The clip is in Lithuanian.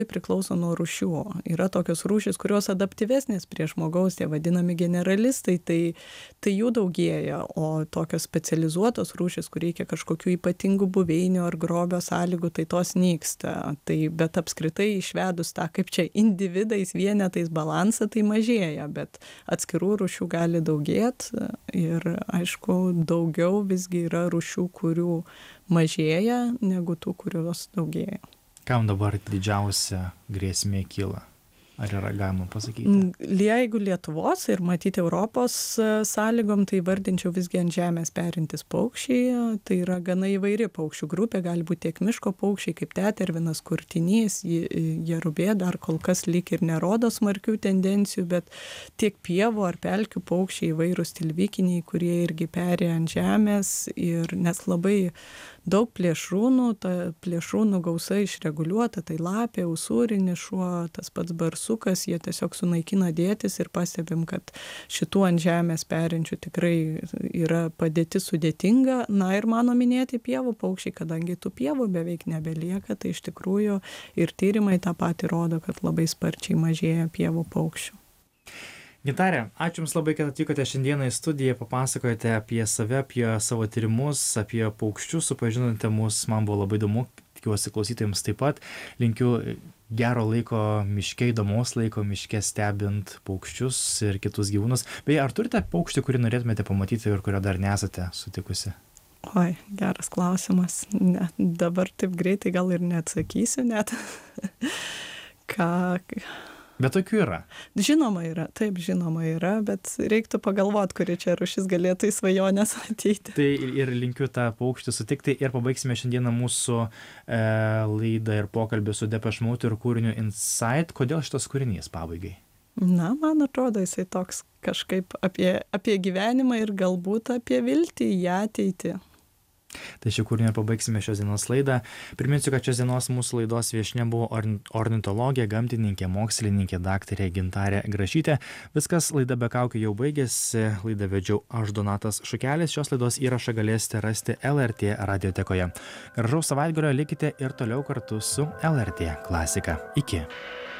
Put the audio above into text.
priklauso nuo rūšių. Yra tokios rūšys, kurios adaptyvesnės prie žmogaus, tie vadinami generalistai, tai jų daugėja, o tokios specializuotos rūšys, kur reikia kažkokių ypatingų buveinių ar grobio sąlygų, tai tos nyksta. Tai, bet apskritai išvedus tą, kaip čia individais, vienetais balansą, tai mažėja, bet atskirų rūšių gali daugėti ir, aišku, daugiau visgi yra rūšių, kurių mažėja, negu tų, kurios daugėja. Kam dabar didžiausia grėsmė kyla? Ar yra galima pasakyti? Jeigu Lietuvos ir matyti Europos sąlygom, tai vardinčiau visgi ant žemės perintis paukščiai. Tai yra gana įvairi paukščių grupė, gali būti tiek miško paukščiai, kaip tetervinas, kurtinys, jerubė dar kol kas lyg ir nerodo smarkių tendencijų, bet tiek pievų ar pelkių paukščiai, įvairūs tilvikiniai, kurie irgi peri ant žemės, ir nes labai daug plėšrūnų, ta plėšrūnų gausa išreguliuota, tai lapė, usūrinis šuo, tas pats barsukas, jie tiesiog sunaikina dėtis ir pastebim, kad šitų ant žemės perinčių tikrai yra padėtis sudėtinga. Na ir mano minėti pievų paukščiai, kadangi tų pievų beveik nebelieka, tai iš tikrųjų ir tyrimai tą patį rodo, kad labai sparčiai mažėja pievų paukščių. Gintarė, ačiū Jums labai, kad atvykote šiandieną į studiją, papasakojate apie save, apie savo tyrimus, apie paukščius, supažinote mus, man buvo labai įdomu, tikiuosi klausytojams taip pat. Linkiu gero laiko miške, įdomaus laiko miške stebint paukščius ir kitus gyvūnus. Beje, ar turite paukštį, kurį norėtumėte pamatyti ir kurio dar nesate sutikusi? Oi, geras klausimas. Ne, dabar taip greitai gal ir neatsakysiu net. Bet tokių yra. Žinoma yra, taip žinoma yra, bet reiktų pagalvoti, kuri čia rūšis galėtų į svajonės ateiti. Tai ir linkiu tą paukštį sutikti ir pabaigsime šiandieną mūsų laidą ir pokalbį su Depeche Mode ir kūriniu Inside. Kodėl šitas kūrinys pabaigai? Na, man atrodo, jisai toks kažkaip apie gyvenimą ir galbūt apie viltį į ateitį. Tai šį kūrinį pabaigsime šios dienos laidą. Priminsiu, kad šios dienos mūsų laidos viešnia buvo ornitologė, gamtininkė, mokslininkė, daktarė Gintarė Grašytė. Viskas, laida be kaukių jau baigėsi. Laidą vedžiau aš, Donatas Šukelis. Šios laidos įrašą galėsite rasti LRT radiotekoje. Gražaus savaitgalio, likite ir toliau kartu su LRT klasika. Iki.